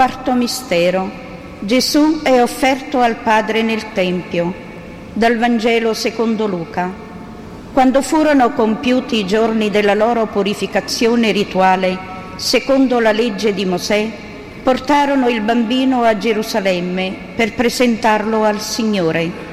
Quarto mistero. Gesù è offerto al Padre nel Tempio. Dal Vangelo secondo Luca. Quando furono compiuti i giorni della loro purificazione rituale, secondo la legge di Mosè, portarono il bambino a Gerusalemme per presentarlo al Signore.